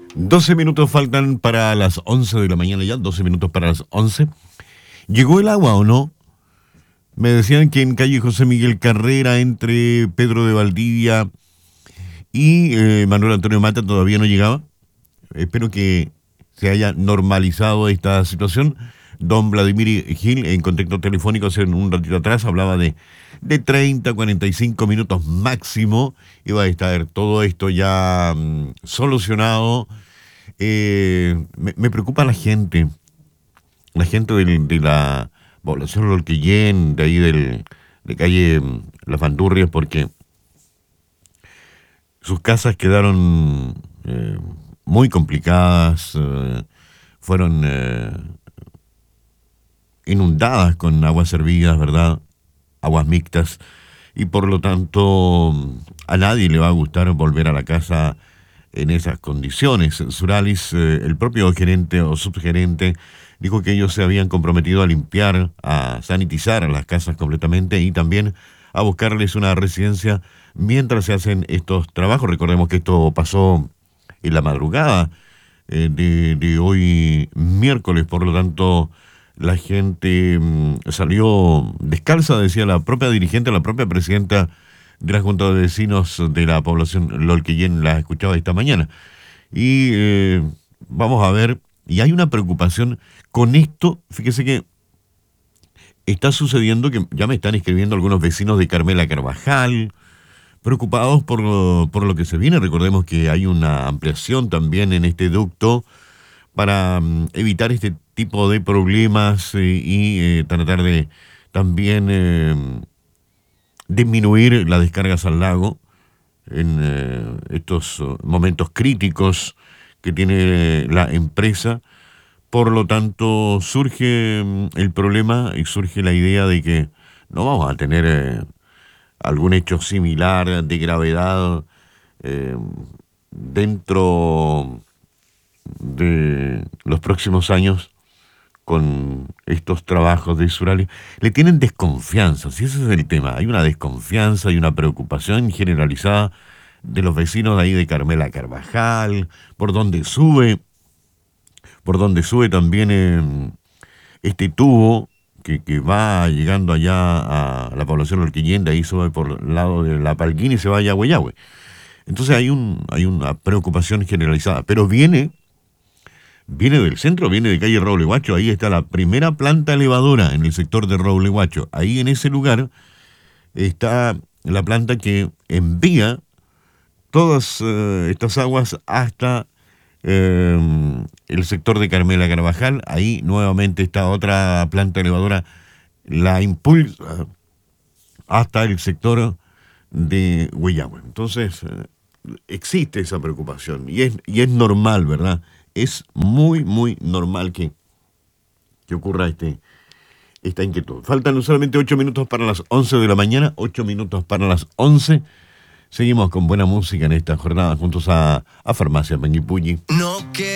12 minutos faltan para las 11 de la mañana ya, 12 minutos para las 11. ¿Llegó el agua o no? Me decían que en calle José Miguel Carrera, entre Pedro de Valdivia y Manuel Antonio Mata, todavía no llegaba. Espero que se haya normalizado esta situación. Don Vladimir Gil, en contacto telefónico hace un ratito atrás, hablaba de 30, 45 minutos máximo. Iba a estar todo esto ya solucionado. Me preocupa la gente de la población Lolquillén, de ahí de calle Las Bandurrias, porque sus casas quedaron muy complicadas, fueron inundadas con aguas hervidas, ¿verdad? Aguas mixtas, y por lo tanto a nadie le va a gustar volver a la casa en esas condiciones. Suralis, el propio gerente o subgerente, dijo que ellos se habían comprometido a limpiar, a sanitizar las casas completamente y también a buscarles una residencia mientras se hacen estos trabajos. Recordemos que esto pasó en la madrugada de hoy miércoles, por lo tanto la gente salió descalza, decía la propia dirigente, la propia presidenta de la Junta de Vecinos de la población Lolquillén, la escuchaba esta mañana. Y vamos a ver, y hay una preocupación con esto. Fíjese que está sucediendo que ya me están escribiendo algunos vecinos de Carmela Carvajal, preocupados por lo que se viene. Recordemos que hay una ampliación también en este ducto para evitar este tipo de problemas y tratar de también disminuir las descargas al lago en estos momentos críticos que tiene la empresa. Por lo tanto, surge el problema y surge la idea de que no vamos a tener algún hecho similar de gravedad dentro de los próximos años con estos trabajos de Suralis. Le tienen desconfianza, si ese es el tema. Hay una desconfianza y una preocupación generalizada de los vecinos de ahí de Carmela Carvajal, por donde sube también este tubo que va llegando allá a la población Lolquillén, de ahí sube por el lado de La Palquín y se va a Yagüeyagüe. Entonces hay una preocupación generalizada, pero viene del centro, viene de calle Roble Guacho. Ahí está la primera planta elevadora en el sector de Roble Guacho. Ahí en ese lugar está la planta que envía todas estas aguas hasta el sector de Carmela Carvajal. Ahí nuevamente está otra planta elevadora, la impulsa hasta el sector de Hueyagüe. Entonces existe esa preocupación y es normal, ¿verdad? Es muy, muy normal que ocurra esta inquietud. Faltan solamente 8 minutos para las 11 de la mañana, 8 minutos para las 11. Seguimos con buena música en esta jornada juntos a Farmacia Panguipulli. No que